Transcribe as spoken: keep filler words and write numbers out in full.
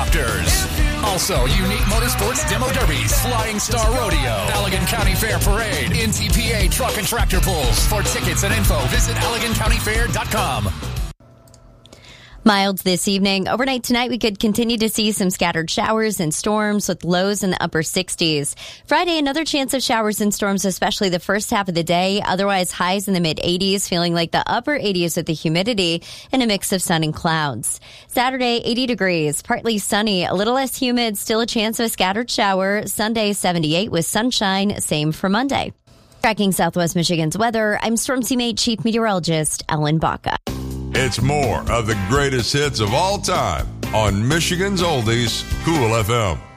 Raptors. Also, unique motorsports demo derbies, Flying Star Rodeo, Allegan County Fair Parade, N T P A truck and tractor pulls. For tickets and info, visit Allegan County Fair dot com. Mild this evening. Overnight tonight, we could continue to see some scattered showers and storms with lows in the upper sixties. Friday, another chance of showers and storms, especially the first half of the day. Otherwise, highs in the mid eighties, feeling like the upper eighties with the humidity and a mix of sun and clouds. Saturday, eighty degrees, partly sunny, a little less humid, still a chance of a scattered shower. Sunday, seventy-eight with sunshine, same for Monday. Tracking Southwest Michigan's weather, I'm Storm Teammate Chief Meteorologist Ellen Baca. It's more of the greatest hits of all time on Michigan's Oldies, Cool F M.